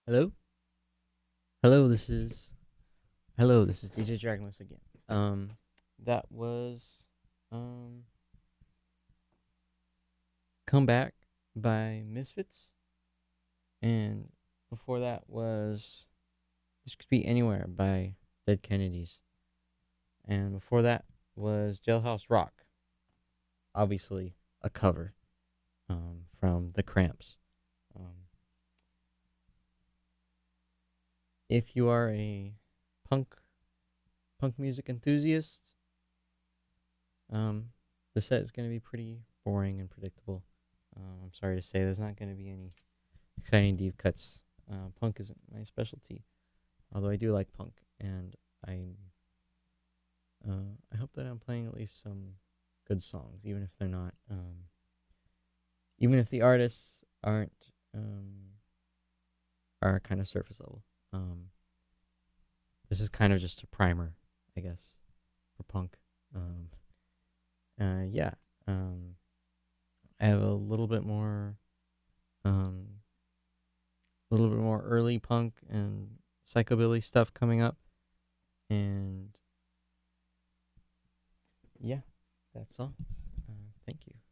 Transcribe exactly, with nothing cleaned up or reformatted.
Hello, hello. This is hello. This is D J Dragonless again. Um, that was um, "Come Back" by Misfits, and before that was "This Could Be Anywhere" by Dead Kennedys, and before that was "Jailhouse Rock," obviously a cover um, from The Cramps. Um, if you are a punk punk music enthusiast, um, the set is going to be pretty boring and predictable. Um, I'm sorry to say, there's not going to be any exciting deep cuts. Uh, punk isn't my specialty, although I do like punk, and I uh, I hope that I'm playing at least some good songs, even if they're not, um, even if the artists aren't um, are kind of surface level. Um, this is kind of just a primer, I guess, for punk. Um, uh, yeah, um, I have a little bit more um, a little bit more early punk and psychobilly stuff coming up. And yeah, that's all. Uh, thank you.